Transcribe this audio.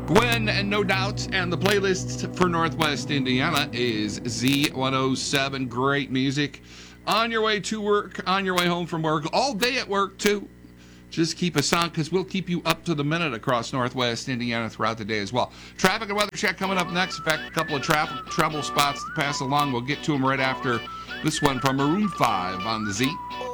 Gwen and No Doubt, and the playlist for Northwest Indiana is Z107. Great music. On your way to work, on your way home from work, all day at work too. Just keep us on because we'll keep you up to the minute across Northwest Indiana throughout the day as well. Traffic and weather check coming up next. In fact, a couple of trouble spots to pass along. We'll get to them right after this one from Maroon 5 on the Z.